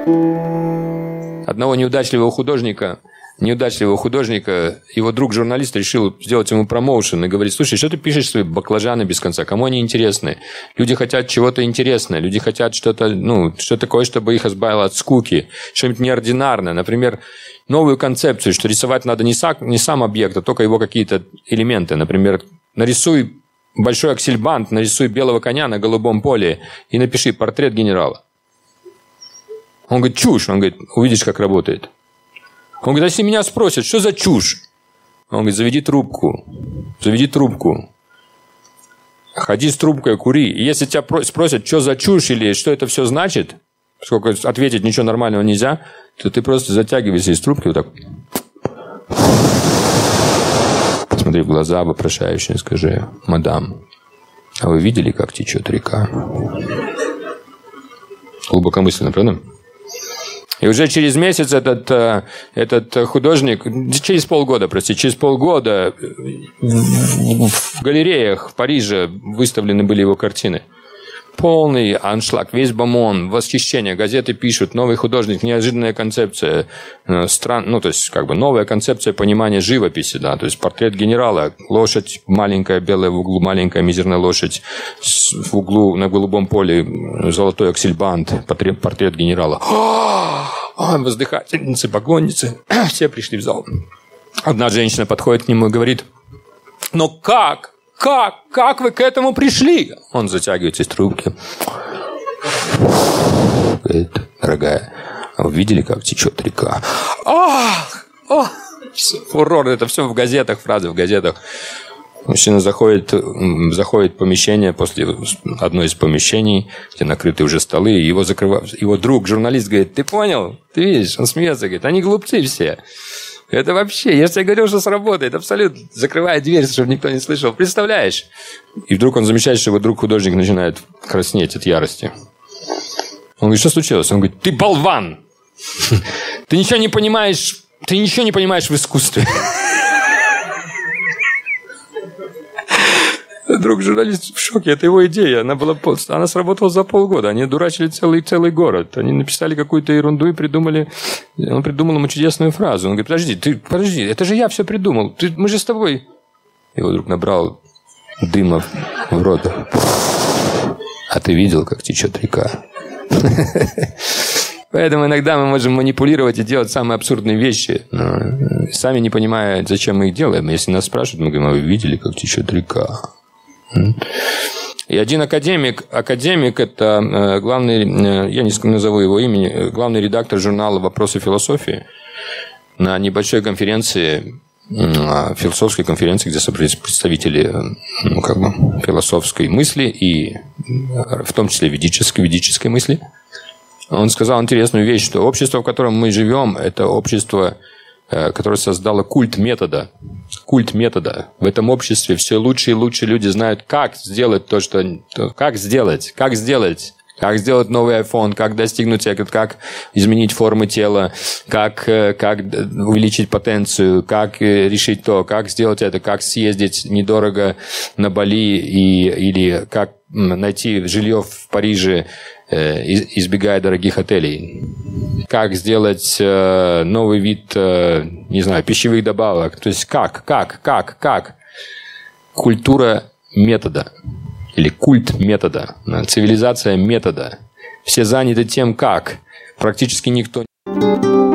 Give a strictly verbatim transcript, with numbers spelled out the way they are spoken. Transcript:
Одного неудачливого художника, неудачливого художника, его друг-журналист решил сделать ему промоушен и говорит: слушай, что ты пишешь свои баклажаны без конца? Кому они интересны? Люди хотят чего-то интересного, люди хотят что-то, ну, что такое, чтобы их избавило от скуки, что-нибудь неординарное. Например, новую концепцию, что рисовать надо не сам, не сам объект, а только его какие-то элементы. Например, нарисуй большой аксельбант, нарисуй белого коня на голубом поле и напиши портрет генерала. Он говорит: чушь. Он говорит: увидишь, как работает. Он говорит: если меня спросят, что за чушь? Он говорит: заведи трубку. Заведи трубку. Ходи с трубкой, кури. И если тебя спросят, что за чушь или что это все значит, сколько ответить ничего нормального нельзя, то ты просто затягиваешься из трубки вот так. Посмотри в глаза вопрошающие, скажи: мадам, а вы видели, как течет река? Глубокомысленно, правда? И уже через месяц этот, этот художник, через полгода, простите, через полгода в галереях в Париже выставлены были его картины. Полный аншлаг, весь бомон, восхищение. Газеты пишут: новый художник, неожиданная концепция. Стран... Ну, то есть, как бы новая концепция понимания живописи. Да? То есть, портрет генерала, лошадь маленькая, белая в углу, маленькая мизерная лошадь, в углу на голубом поле золотой аксельбант, портрет, портрет генерала. Воздыхательницы, поклонницы, все пришли в зал. Одна женщина подходит к нему и говорит: но как? Как? Как вы к этому пришли? Он затягивается из трубки. Говорит: дорогая, а вы видели, как течет река? Ах! Ах! Фурор, это все в газетах, фразы в газетах. Мужчина заходит, заходит в помещение, после одной из помещений, где накрыты уже столы, и его закрывают. Его друг, журналист, говорит: ты понял? Ты видишь? Он смеется, говорит: они глупцы все. Это вообще, я же тебе говорил, что сработает, абсолютно. Закрывает дверь, чтобы никто не слышал. Представляешь? И вдруг он замечает, что его друг-художник начинает краснеть от ярости. Он говорит: что случилось? Он говорит: ты болван! Ты ничего не понимаешь, ты ничего не понимаешь в искусстве. Друг-журналист в шоке. Это его идея. Она, была, она сработала за полгода. Они дурачили целый, целый город. Они написали какую-то ерунду и придумали... Он придумал ему чудесную фразу. Он говорит: подожди, ты, подожди, это же я все придумал. Ты, мы же с тобой... Его вдруг набрал дыма в рот. А ты видел, как течет река? Поэтому иногда мы можем манипулировать и делать самые абсурдные вещи, сами не понимая, зачем мы их делаем. Если нас спрашивают, мы говорим: а вы видели, как течет река? И один академик, академик это главный, я не назову его имени, главный редактор журнала «Вопросы философии», на небольшой конференции, философской конференции, где собрались представители, ну, как бы, философской мысли и в том числе ведической, ведической мысли. Он сказал интересную вещь, что общество, в котором мы живем, это общество, которое создало культ метода. Культ метода. В этом обществе все лучшие и лучшие люди знают, как сделать то, что... Как сделать? Как сделать? Как сделать новый iPhone? Как достигнуть... Как изменить формы тела? Как, как увеличить потенцию? Как решить то? Как сделать это? Как съездить недорого на Бали? И, или как найти жилье в Париже, избегая дорогих отелей? Как сделать э, новый вид, э, не знаю, пищевых добавок? То есть как, как, как, как? Культура метода. Или культ метода. Цивилизация метода. Все заняты тем, как. Практически никто...